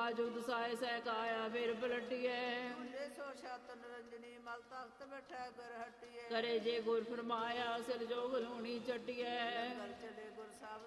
ਜੁਦ ਸਾਇ ਸਹਿ ਕਾਇਆ ਫਿਰ ਪਲਟੀਐ। ਮੁੰਡੇ ਸੋ ਛਤ ਨਰੰਜਨੀ ਮਲ ਤਖਤ ਬੈਠਾ ਕਰ ਹਟੀਐ। ਕਰੇ ਜੇ ਗੁਰ ਫਰਮਾਇਆ ਸਿਰ ਜੋਗ ਲੂਣੀ ਚਟੀਐ। ਕਰ ਚਲੇ ਗੁਰ ਸਾਹਿਬ